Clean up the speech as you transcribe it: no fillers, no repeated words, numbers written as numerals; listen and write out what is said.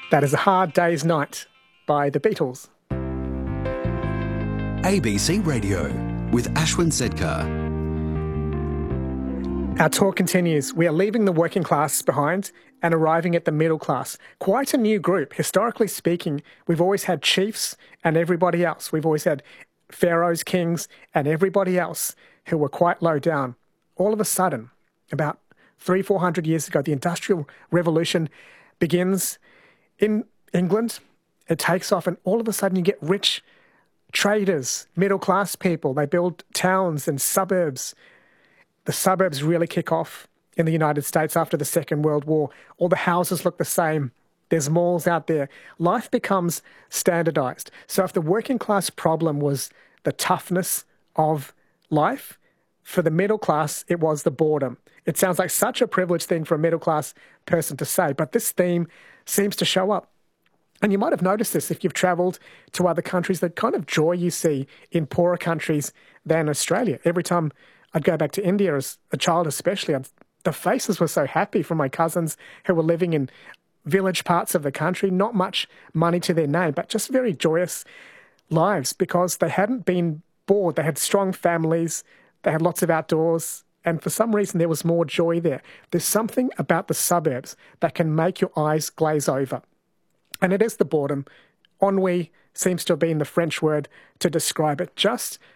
That is A Hard Day's Night by the Beatles. ABC Radio with Ashwin Sedkar. Our tour continues. We are leaving the working class behind and arriving at the middle class. Quite a new group. Historically speaking, we've always had chiefs and everybody else. We've always had pharaohs, kings, and everybody else who were quite low down. All of a sudden, about 300-400 years ago, the Industrial Revolution begins in England. It takes off, and all of a sudden you get rich traders, middle-class people. They build towns and suburbs. The suburbs really kick off in the United States after the Second World War. All the houses look the same. There's malls out there. Life becomes standardized. So if the working class problem was the toughness of life, for the middle class, it was the boredom. It sounds like such a privileged thing for a middle class person to say, but this theme seems to show up. And you might have noticed this if you've travelled to other countries, the kind of joy you see in poorer countries than Australia. Every time I'd go back to India as a child especially, the faces were so happy from my cousins who were living in village parts of the country, not much money to their name, but just very joyous lives because they hadn't been bored. They had strong families, they had lots of outdoors, and for some reason there was more joy there. There's something about the suburbs that can make your eyes glaze over. And it is the boredom. Ennui seems to have been the French word to describe it. Just